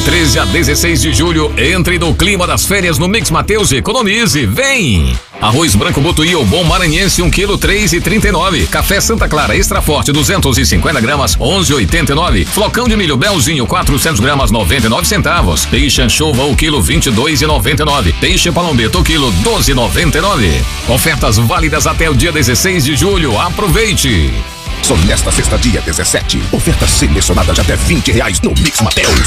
13 a 16 de julho, entre no clima das férias no Mix Mateus e economize. Vem! Arroz branco Botuí ou bom maranhense 1 kg 3,39. Café Santa Clara Extra Forte 250 gramas 11,89. Flocão de milho Belzinho 400 gramas 99 centavos. Peixe anchova o quilo 22,99. Peixe palombeto o quilo 12,99. Ofertas válidas até o dia 16 de julho. Aproveite! Só nesta sexta, dia 17. Ofertas selecionadas de até R$20 no Mix Mateus.